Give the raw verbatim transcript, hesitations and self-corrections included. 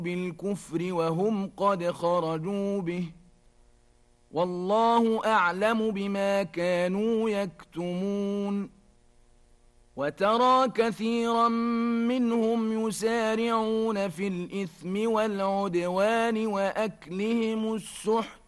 بالكفر وهم قد خرجوا به والله أعلم بما كانوا يكتمون وترى كثيرا منهم يسارعون في الإثم والعدوان وأكلهم السحت